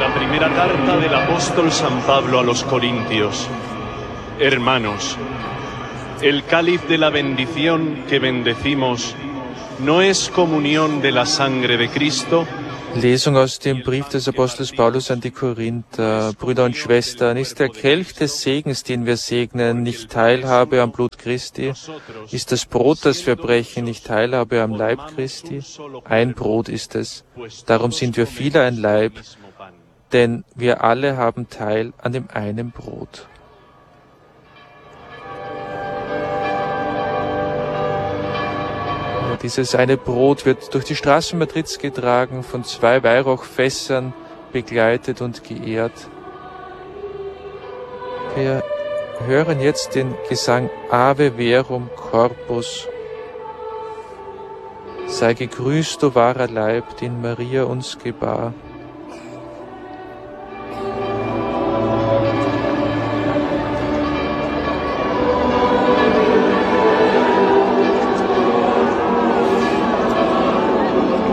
La primera carta del apóstol San Pablo a los Corintios. Hermanos, el cáliz de la bendición que bendecimos no es comunión de la sangre de Cristo. Lesung aus dem Brief des Apostels Paulus an die Korinther. Brüder und Schwestern, ist der Kelch des Segens, den wir segnen, nicht Teilhabe am Blut Christi? Ist das Brot, das wir brechen, nicht Teilhabe am Leib Christi? Ein Brot ist es. Darum sind wir viele ein Leib, denn wir alle haben Teil an dem einen Brot. Dieses eine Brot wird durch die Straßen Madrids getragen, von 2 Weihrauchfässern begleitet und geehrt. Wir hören jetzt den Gesang Ave Verum Corpus. Sei gegrüßt, o wahrer Leib, den Maria uns gebar.